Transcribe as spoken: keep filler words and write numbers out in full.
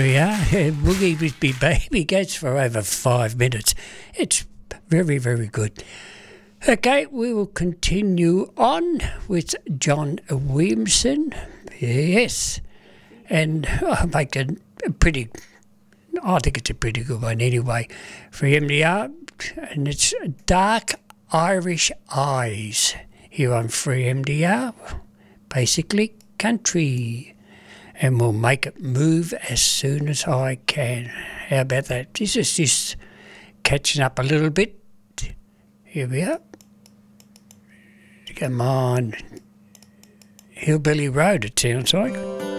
we are. Boogie with me baby goes for over five minutes. It's very, very good. Okay, we will continue on with John Williamson. Yes. And I make a, a pretty, I think it's a pretty good one anyway, for M D R. And it's Dark Irish Eyes here on Free M D R. Basically, country. And we'll make it move as soon as I can. How about that? This is just catching up a little bit. Here we are. Come on. Hillbilly Road, it sounds like.